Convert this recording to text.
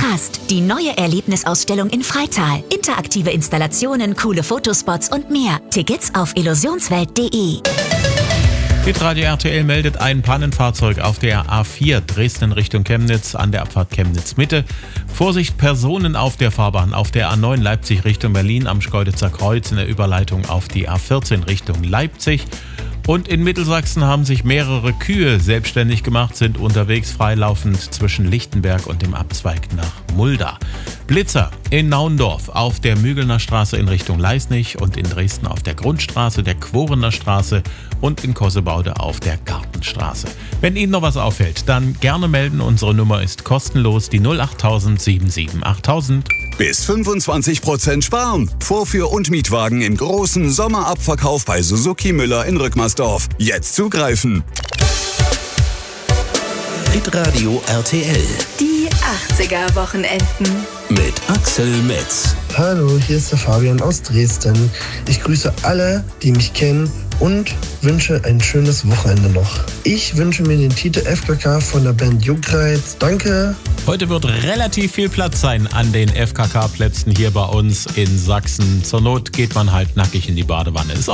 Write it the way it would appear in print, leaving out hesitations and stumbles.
Kontrast. Die neue Erlebnisausstellung in Freital. Interaktive Installationen, coole Fotospots und mehr. Tickets auf illusionswelt.de. Hitradio RTL meldet ein Pannenfahrzeug auf der A4 Dresden Richtung Chemnitz an der Abfahrt Chemnitz Mitte. Vorsicht, Personen auf der Fahrbahn auf der A9 Leipzig Richtung Berlin am Schkeuditzer Kreuz in der Überleitung auf die A14 Richtung Leipzig. Und in Mittelsachsen haben sich mehrere Kühe selbstständig gemacht, sind unterwegs freilaufend zwischen Lichtenberg und dem Abzweig nach Mulda. Blitzer in Naundorf auf der Mügelner Straße in Richtung Leisnig und in Dresden auf der Grundstraße, der Quorener Straße und in Kossebaude auf der Gartenstraße. Wenn Ihnen noch was auffällt, dann gerne melden. Unsere Nummer ist kostenlos, die 08000 77 8000. Bis 25% sparen. Vorführ- und Mietwagen im großen Sommerabverkauf bei Suzuki Müller in Rückmersdorf. Jetzt zugreifen. Hitradio RTL. Die 80er-Wochenenden. Mit Axel Metz. Hallo, hier ist der Fabian aus Dresden. Ich grüße alle, die mich kennen und wünsche ein schönes Wochenende noch. Ich wünsche mir den Titel FKK von der Band Juckreiz. Danke. Heute wird relativ viel Platz sein an den FKK-Plätzen hier bei uns in Sachsen. Zur Not geht man halt nackig in die Badewanne. Ist